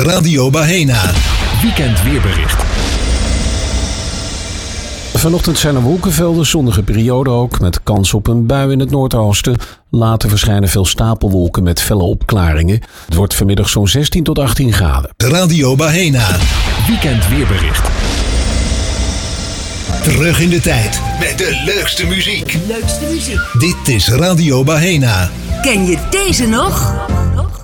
Radio Bahena. Weekend weerbericht. Vanochtend zijn er wolkenvelden, zonnige periode ook, met kans op een bui in het noordoosten. Later verschijnen veel stapelwolken met felle opklaringen. Het wordt vanmiddag zo'n 16 tot 18 graden. Radio Bahena. Weekend weerbericht. Terug in de tijd met de leukste muziek. Leukste muziek. Dit is Radio Bahena. Ken je deze nog?